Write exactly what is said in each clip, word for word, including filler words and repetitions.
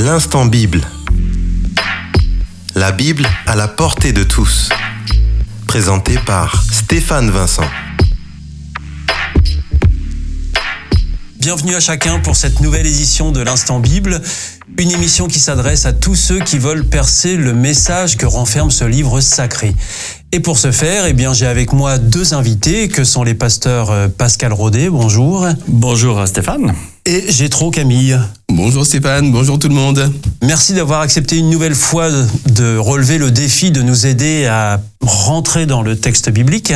L'instant Bible. La Bible à la portée de tous. Présenté par Stéphane Vincent. Bienvenue à chacun pour cette nouvelle édition de l'Instant Bible, une émission qui s'adresse à tous ceux qui veulent percer le message que renferme ce livre sacré. Et pour ce faire, eh bien, j'ai avec moi deux invités que sont les pasteurs Pascal Rodet, bonjour. Bonjour Stéphane. Et Jétro Camille. Bonjour Stéphane, bonjour tout le monde. Merci d'avoir accepté une nouvelle fois de relever le défi de nous aider à rentrer dans le texte biblique.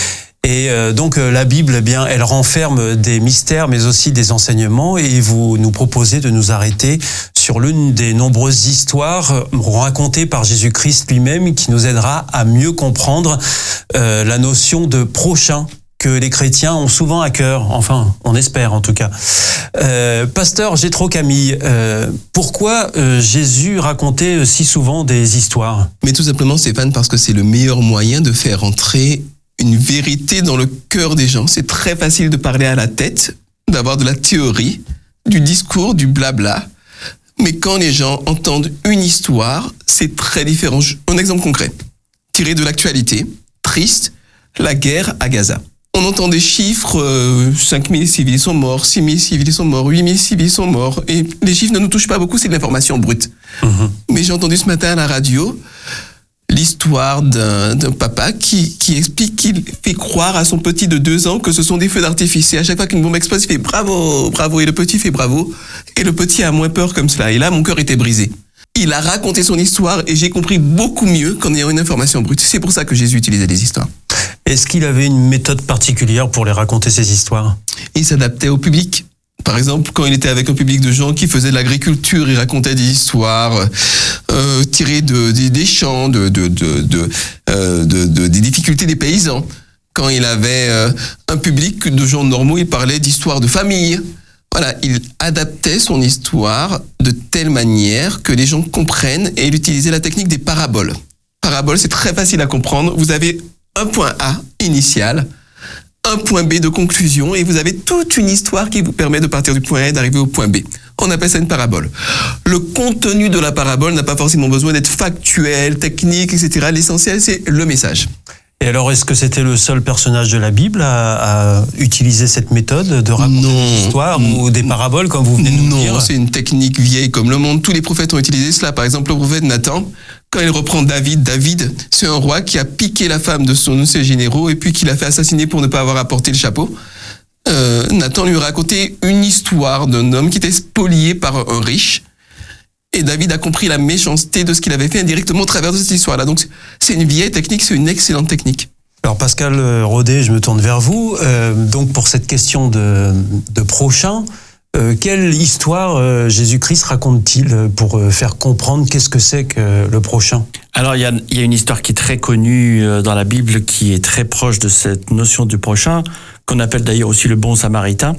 Et donc la Bible, eh bien, elle renferme des mystères, mais aussi des enseignements. Et vous nous proposez de nous arrêter sur l'une des nombreuses histoires racontées par Jésus-Christ lui-même, qui nous aidera à mieux comprendre euh, la notion de prochain que les chrétiens ont souvent à cœur. Enfin, on espère en tout cas. Euh, Pasteur Jétro Camille, euh, pourquoi euh, Jésus racontait si souvent des histoires ? Mais tout simplement Stéphane, parce que c'est le meilleur moyen de faire entrer une vérité dans le cœur des gens. C'est très facile de parler à la tête, d'avoir de la théorie, du discours, du blabla. Mais quand les gens entendent une histoire, c'est très différent. Un exemple concret, tiré de l'actualité, triste, la guerre à Gaza. On entend des chiffres, euh, cinq mille civils sont morts, six mille civils sont morts, huit mille civils sont morts. Et les chiffres ne nous touchent pas beaucoup, c'est de l'information brute. Mmh. Mais j'ai entendu ce matin à la radio l'histoire d'un, d'un papa qui, qui explique qu'il fait croire à son petit de deux ans que ce sont des feux d'artifice. Et à chaque fois qu'une bombe explose, il fait bravo, bravo. Et le petit fait bravo. Et le petit a moins peur comme cela. Et là, mon cœur était brisé. Il a raconté son histoire et j'ai compris beaucoup mieux qu'en ayant une information brute. C'est pour ça que Jésus utilisait des histoires. Est-ce qu'il avait une méthode particulière pour les raconter, ces histoires ? Il s'adaptait au public. Par exemple, quand il était avec un public de gens qui faisaient de l'agriculture, il racontait des histoires euh, tirées de, de, des champs, de, de, de, de, euh, de, de, des difficultés des paysans. Quand il avait euh, un public de gens normaux, il parlait d'histoires de famille. Voilà, il adaptait son histoire de telle manière que les gens comprennent, et il utilisait la technique des paraboles. Parabole, c'est très facile à comprendre. Vous avez un point A initial, un point B de conclusion, et vous avez toute une histoire qui vous permet de partir du point A et d'arriver au point B. On appelle ça une parabole. Le contenu de la parabole n'a pas forcément besoin d'être factuel, technique, et cetera. L'essentiel, c'est le message. Et alors, est-ce que c'était le seul personnage de la Bible à, à utiliser cette méthode de raconter non, des histoires ou des paraboles, comme vous venez de nous non, dire ? Non, c'est une technique vieille comme le monde. Tous les prophètes ont utilisé cela. Par exemple, le prophète Nathan, quand il reprend David, David, c'est un roi qui a piqué la femme de son de ses généraux et puis qui l'a fait assassiner pour ne pas avoir apporté le chapeau. Euh, Nathan lui a raconté une histoire d'un homme qui était spolié par un riche. Et David a compris la méchanceté de ce qu'il avait fait indirectement au travers de cette histoire-là. Donc, c'est une vieille technique, c'est une excellente technique. Alors, Pascal Rodet, je me tourne vers vous. Euh, donc, pour cette question de, de prochain, euh, quelle histoire euh, Jésus-Christ raconte-t-il pour euh, faire comprendre qu'est-ce que c'est que le prochain ? Alors, il y a, il y a une histoire qui est très connue dans la Bible, qui est très proche de cette notion du prochain, qu'on appelle d'ailleurs aussi le bon samaritain,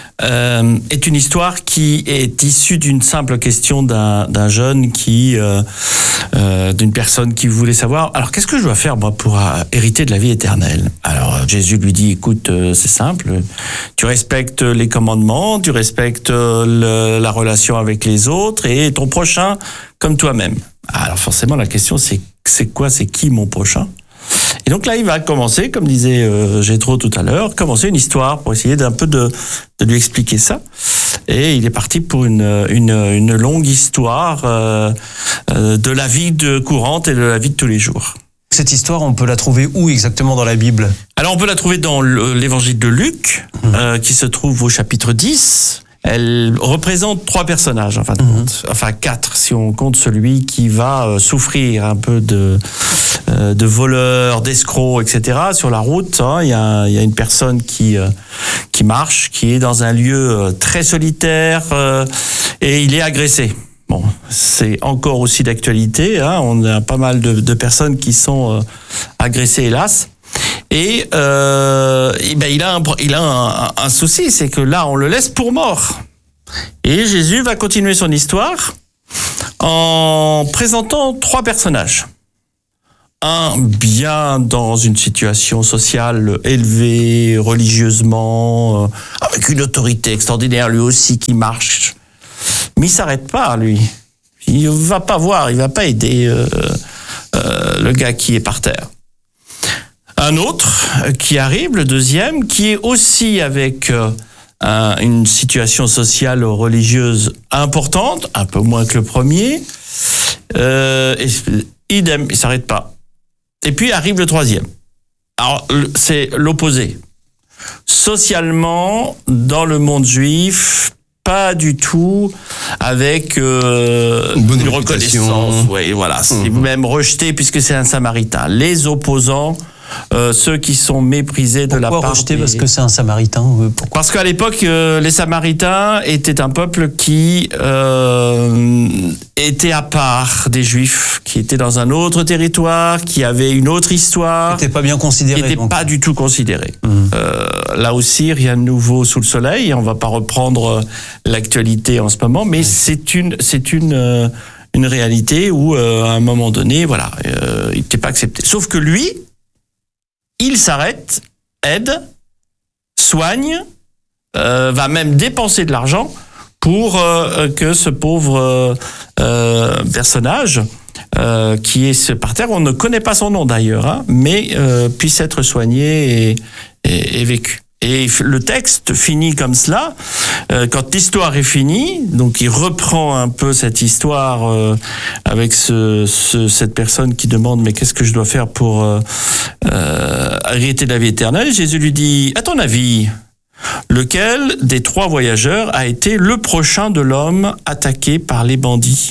euh, est une histoire qui est issue d'une simple question d'un, d'un jeune qui, euh, euh, d'une personne qui voulait savoir, alors qu'est-ce que je dois faire moi pour euh, hériter de la vie éternelle ? Alors Jésus lui dit, écoute, euh, c'est simple, tu respectes les commandements, tu respectes le, la relation avec les autres et ton prochain comme toi-même. Alors forcément la question c'est, c'est quoi, c'est qui mon prochain ? Et donc là, il va commencer, comme disait euh, Jétro tout à l'heure, commencer une histoire pour essayer d'un peu de, de lui expliquer ça. Et il est parti pour une, une, une longue histoire euh, euh, de la vie de courante et de la vie de tous les jours. Cette histoire, on peut la trouver où exactement dans la Bible ? Alors, on peut la trouver dans l'évangile de Luc, mmh. euh, qui se trouve au chapitre dix. Elle représente trois personnages, en fin de compte. Mmh. Enfin, quatre, si on compte celui qui va euh, souffrir un peu de, euh, de voleurs, d'escrocs, et cetera. Sur la route, hein, il y a, il y a une personne qui, euh, qui marche, qui est dans un lieu euh, très solitaire, euh, et il est agressé. Bon, c'est encore aussi d'actualité, hein. On a pas mal de, de personnes qui sont euh, agressées, hélas. Et, euh, et ben il a, un, il a un, un souci, c'est que là, on le laisse pour mort. Et Jésus va continuer son histoire en présentant trois personnages. Un bien dans une situation sociale élevée, religieusement, euh, avec une autorité extraordinaire, lui aussi qui marche. Mais il s'arrête pas, lui. Il va pas voir, il va pas aider euh, euh, le gars qui est par terre. Un autre qui arrive, le deuxième, qui est aussi avec euh, un, une situation sociale religieuse importante, un peu moins que le premier. Euh, et, idem, il s'arrête pas. Et puis arrive le troisième. Alors, c'est l'opposé. Socialement, dans le monde juif, pas du tout avec euh, une bonne une réputation. reconnaissance. Oui, voilà. C'est Mmh. même rejeté puisque c'est un Samaritain. Les opposants, euh, ceux qui sont méprisés de la Pourquoi part rejeter des... parce que c'est un Samaritain? euh, Pourquoi? Parce qu'à l'époque, euh, les Samaritains étaient un peuple qui euh, était à part des Juifs, qui était dans un autre territoire, qui avait une autre histoire, C'était pas bien qui considéré. n'était donc. pas du tout considéré. Mmh. Euh, là aussi, rien de nouveau sous le soleil. On va pas reprendre l'actualité en ce moment, mais c'est une, c'est une, euh, une réalité où, euh, à un moment donné, voilà, euh, il n'était pas accepté. Sauf que lui, il s'arrête, aide, soigne, euh, va même dépenser de l'argent pour euh, que ce pauvre euh, euh, personnage euh, qui est par terre, on ne connaît pas son nom d'ailleurs, hein, mais euh, puisse être soigné et, et, et vécu. Et le texte finit comme cela. Euh, quand l'histoire est finie, donc il reprend un peu cette histoire euh, avec ce, ce, cette personne qui demande mais qu'est-ce que je dois faire pour euh, euh, hériter de la vie éternelle. Jésus lui dit, à ton avis, lequel des trois voyageurs a été le prochain de l'homme attaqué par les bandits?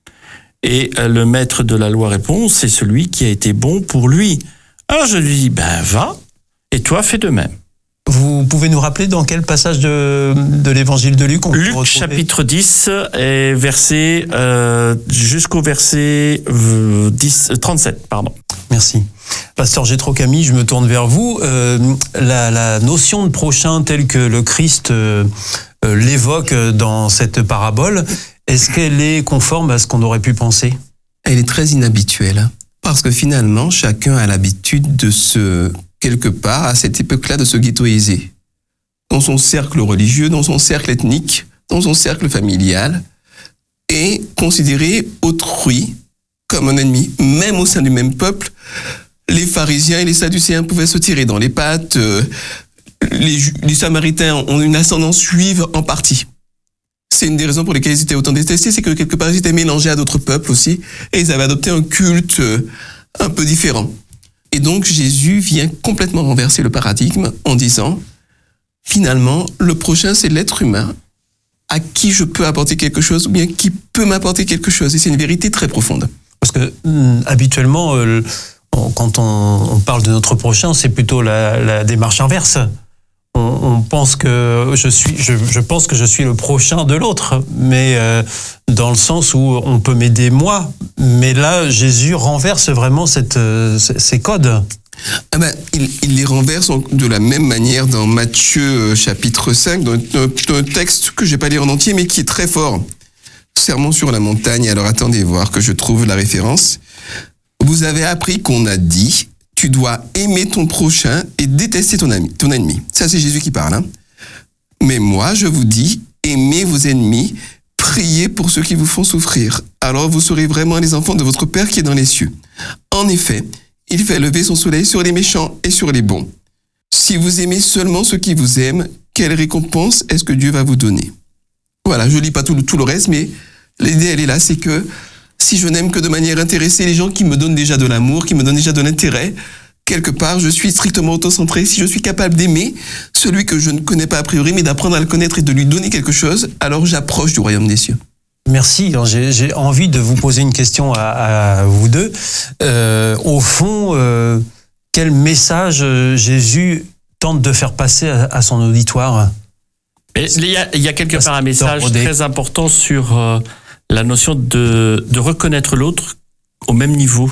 Et le maître de la loi répond, c'est celui qui a été bon pour lui. Alors je lui dis, ben va, et toi fais de même. Vous pouvez nous rappeler dans quel passage de, de l'évangile de Luc on peut Luc retrouver chapitre dix, et verset, euh, jusqu'au verset euh, dix, trente-sept, pardon. Merci. Pasteur Jétro Camille, je me tourne vers vous. Euh, la, la notion de prochain telle que le Christ euh, euh, l'évoque dans cette parabole, est-ce qu'elle est conforme à ce qu'on aurait pu penser? Elle est très inhabituelle, parce que finalement, chacun a l'habitude de se, quelque part, à cette époque-là, de se ghettoiser. Dans son cercle religieux, dans son cercle ethnique, dans son cercle familial, et considérer autrui comme un ennemi. Même au sein du même peuple, les pharisiens et les sadducéens pouvaient se tirer dans les pattes. Les, les samaritains ont une ascendance juive en partie. C'est une des raisons pour lesquelles ils étaient autant détestés, c'est que quelque part ils étaient mélangés à d'autres peuples aussi, et ils avaient adopté un culte un peu différent. Et donc Jésus vient complètement renverser le paradigme en disant, finalement, le prochain c'est l'être humain à qui je peux apporter quelque chose, ou bien qui peut m'apporter quelque chose. Et c'est une vérité très profonde. Parce que hum, habituellement, euh, on, quand on, on parle de notre prochain, c'est plutôt la, la démarche inverse. On, on pense que je suis, je, je pense que je suis le prochain de l'autre, mais euh, dans le sens où on peut m'aider moi. Mais là, Jésus renverse vraiment cette, euh, ces codes. Ah ben, il, il les renverse de la même manière dans Matthieu chapitre cinq, dans un texte que je vais pas lire en entier, mais qui est très fort. Sermon sur la montagne, alors attendez voir que je trouve la référence. Vous avez appris qu'on a dit, tu dois aimer ton prochain et détester ton ami, ton ennemi. Ça, c'est Jésus qui parle. Hein. Mais moi, je vous dis, aimez vos ennemis, priez pour ceux qui vous font souffrir. Alors vous serez vraiment les enfants de votre Père qui est dans les cieux. En effet, il fait lever son soleil sur les méchants et sur les bons. Si vous aimez seulement ceux qui vous aiment, quelle récompense est-ce que Dieu va vous donner? Voilà, je lis pas tout, tout le reste, mais l'idée, elle est là, c'est que si je n'aime que de manière intéressée les gens qui me donnent déjà de l'amour, qui me donnent déjà de l'intérêt, quelque part, je suis strictement autocentré. Si je suis capable d'aimer celui que je ne connais pas a priori, mais d'apprendre à le connaître et de lui donner quelque chose, alors j'approche du royaume des cieux. Merci. J'ai, j'ai envie de vous poser une question à, à vous deux. Euh, au fond, euh, quel message Jésus tente de faire passer à, à son auditoire? Et il y a, il y a quelque part un message Rodé. très important sur euh, la notion de, de reconnaître l'autre au même niveau.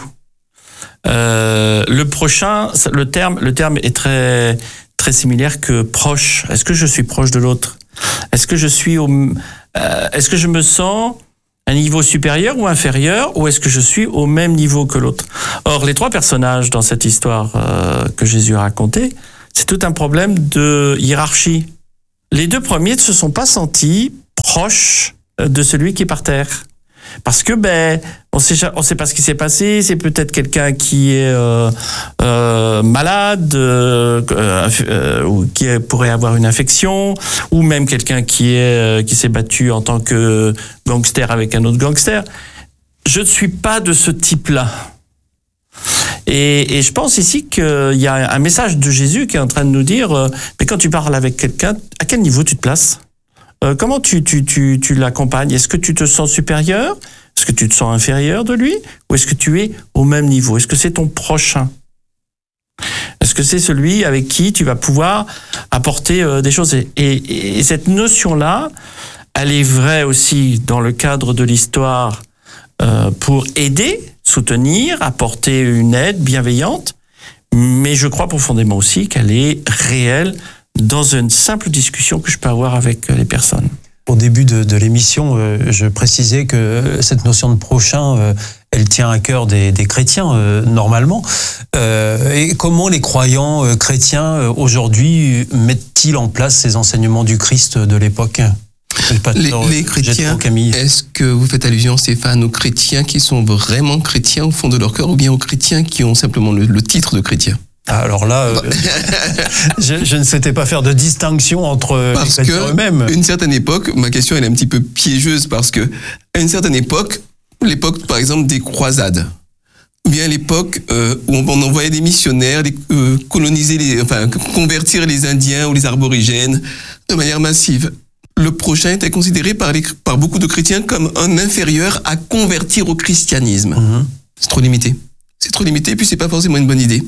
Euh, le prochain, le terme, le terme est très, très similaire que proche. Est-ce que je suis proche de l'autre? Est-ce que je suis au, euh, est-ce que je me sens à un niveau supérieur ou inférieur, ou est-ce que je suis au même niveau que l'autre? Or, les trois personnages dans cette histoire euh, que Jésus a racontée, c'est tout un problème de hiérarchie. Les deux premiers ne se sont pas sentis proches de celui qui est par terre. Parce que ben on sait on sait pas ce qui s'est passé, c'est peut-être quelqu'un qui est euh, euh, malade euh, euh, ou qui pourrait avoir une infection, ou même quelqu'un qui est qui s'est battu en tant que gangster avec un autre gangster. Je ne suis pas de ce type-là. Et, et je pense ici qu'il y a un message de Jésus qui est en train de nous dire euh, mais quand tu parles avec quelqu'un, à quel niveau tu te places? Euh, comment tu, tu, tu, tu l'accompagnes? Est-ce que tu te sens supérieur? Est-ce que tu te sens inférieur de lui? Ou est-ce que tu es au même niveau? Est-ce que c'est ton prochain? Est-ce que c'est celui avec qui tu vas pouvoir apporter euh, des choses? Et, et, et cette notion-là, elle est vraie aussi dans le cadre de l'histoire euh, pour aider, soutenir, apporter une aide bienveillante. Mais je crois profondément aussi qu'elle est réelle dans une simple discussion que je peux avoir avec les personnes. Au début de, de l'émission, euh, je précisais que cette notion de prochain, euh, elle tient à cœur des, des chrétiens, euh, normalement. Euh, et comment les croyants euh, chrétiens, euh, aujourd'hui, mettent-ils en place ces enseignements du Christ de l'époque? Les, les chrétiens, est-ce que vous faites allusion, Stéphane, aux chrétiens qui sont vraiment chrétiens au fond de leur cœur, ou bien aux chrétiens qui ont simplement le, le titre de chrétien? Alors là, euh, je, je ne souhaitais pas faire de distinction entre parce les chrétiens eux-mêmes. Parce qu'à une certaine époque, ma question elle est un petit peu piégeuse, parce que à une certaine époque, l'époque par exemple des croisades, ou bien l'époque euh, où on, on envoyait des missionnaires, des, euh, coloniser, les, enfin convertir les Indiens ou les aborigènes de manière massive. Le prochain était considéré par, les, par beaucoup de chrétiens comme un inférieur à convertir au christianisme. Mmh. C'est trop limité. C'est trop limité, et puis c'est pas forcément une bonne idée.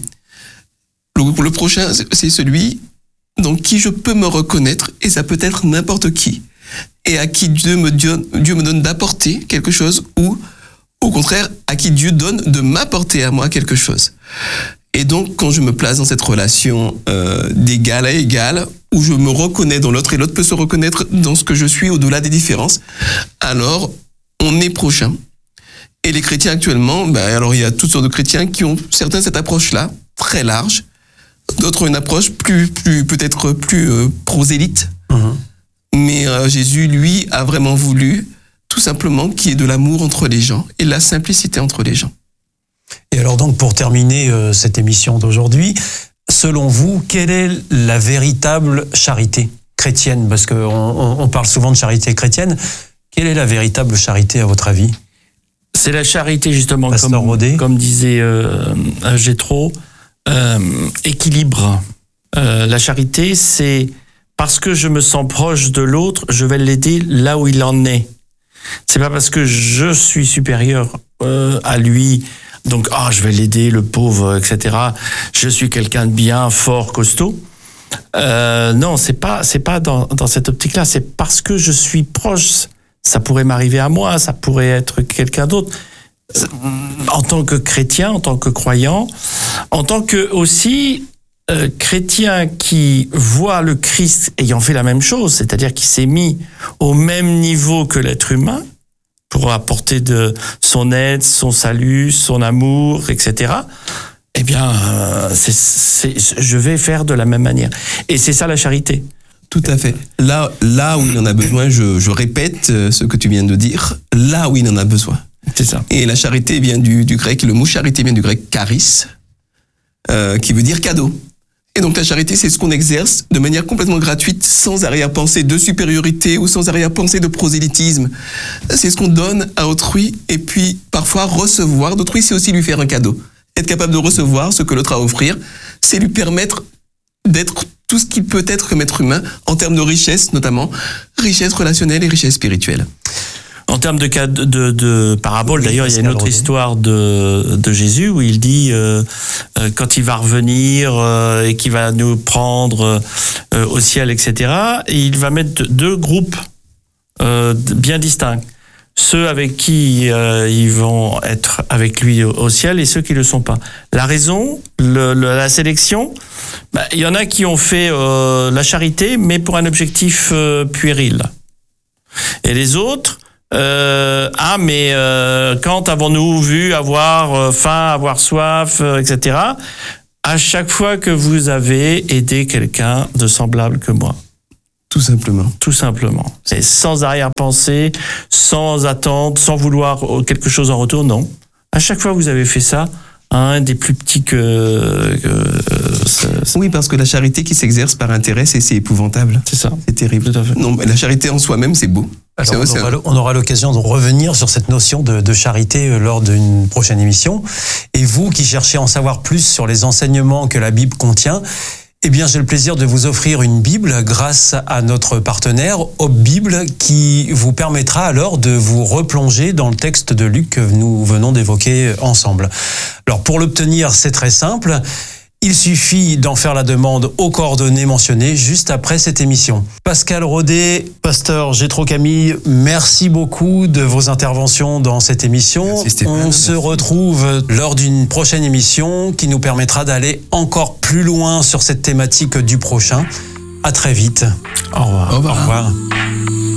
Le, le prochain, c'est celui dans qui je peux me reconnaître, et ça peut être n'importe qui, et à qui Dieu me donne, Dieu me donne d'apporter quelque chose, ou au contraire, à qui Dieu donne de m'apporter à moi quelque chose. Et donc, quand je me place dans cette relation euh, d'égal à égal, où je me reconnais dans l'autre et l'autre peut se reconnaître dans ce que je suis au-delà des différences, alors on est prochain. Et les chrétiens actuellement, ben, alors il y a toutes sortes de chrétiens qui ont certains cette approche-là, très large. D'autres ont une approche plus, plus peut-être plus euh, prosélyte. Mmh. Mais euh, Jésus, lui, a vraiment voulu tout simplement qu'il y ait de l'amour entre les gens et de la simplicité entre les gens. Et alors donc, pour terminer euh, cette émission d'aujourd'hui, selon vous, quelle est la véritable charité chrétienne? Parce qu'on on, on parle souvent de charité chrétienne. Quelle est la véritable charité à votre avis? C'est la charité justement, Pasteur comme, comme disait euh, Jétro, euh, équilibre. Euh, la charité, c'est parce que je me sens proche de l'autre, je vais l'aider là où il en est. C'est pas parce que je suis supérieur euh, à lui, donc ah je vais l'aider, le pauvre, et cetera. Je suis quelqu'un de bien, fort, costaud. Euh, non, c'est pas c'est pas dans dans cette optique-là. C'est parce que je suis proche. Ça pourrait m'arriver à moi, ça pourrait être quelqu'un d'autre. En tant que chrétien, en tant que croyant, en tant que aussi euh, chrétien qui voit le Christ ayant fait la même chose, c'est-à-dire qui s'est mis au même niveau que l'être humain pour apporter de son aide, son salut, son amour, et cetera. Eh bien, euh, c'est, c'est, je vais faire de la même manière. Et c'est ça la charité. Tout à fait. Là, là où il en a besoin, je, je répète ce que tu viens de dire, là où il en a besoin. C'est ça. Et la charité vient du, du grec, le mot charité vient du grec charis, euh, qui veut dire cadeau. Et donc la charité, c'est ce qu'on exerce de manière complètement gratuite, sans arrière-pensée de supériorité ou sans arrière-pensée de prosélytisme. C'est ce qu'on donne à autrui, et puis parfois recevoir d'autrui, c'est aussi lui faire un cadeau. Être capable de recevoir ce que l'autre a à offrir, c'est lui permettre d'être tout ce qu'il peut être comme être humain, en termes de richesse notamment, richesse relationnelle et richesse spirituelle. En termes de, de, de, de parabole, oui, d'ailleurs, il y a une autre histoire de, de Jésus où il dit, euh, euh, quand il va revenir euh, et qu'il va nous prendre euh, au ciel, et cetera, et il va mettre deux groupes euh, bien distincts. Ceux avec qui euh, ils vont être avec lui au, au ciel et ceux qui ne le sont pas. La raison, le, le, la sélection, bah, il y en a qui ont fait euh, la charité, mais pour un objectif euh, puéril. Et les autres, euh, ah mais euh, quand avons-nous vu avoir euh, faim, avoir soif, euh, et cetera. À chaque fois que vous avez aidé quelqu'un de semblable que moi. Tout simplement. Tout simplement. C'est sans arrière-pensée, sans attente, sans vouloir quelque chose en retour, non. À chaque fois que vous avez fait ça, un des plus petits que... que ça, ça... Oui, parce que la charité qui s'exerce par intérêt, c'est, c'est épouvantable. C'est ça. C'est terrible. Tout à fait. Non, mais la charité en soi-même, c'est beau. Alors, c'est, on, c'est aura, un... on aura l'occasion de revenir sur cette notion de, de charité lors d'une prochaine émission. Et vous qui cherchez à en savoir plus sur les enseignements que la Bible contient, eh bien, j'ai le plaisir de vous offrir une Bible grâce à notre partenaire Hope Bible qui vous permettra alors de vous replonger dans le texte de Luc que nous venons d'évoquer ensemble. Alors, pour l'obtenir, c'est très simple. Il suffit d'en faire la demande aux coordonnées mentionnées juste après cette émission. Pascal Rodet, pasteur Jétro Camille, merci beaucoup de vos interventions dans cette émission. Merci Stéphane, On merci. se retrouve lors d'une prochaine émission qui nous permettra d'aller encore plus loin sur cette thématique du prochain. À très vite. Au revoir. Au revoir. Au revoir.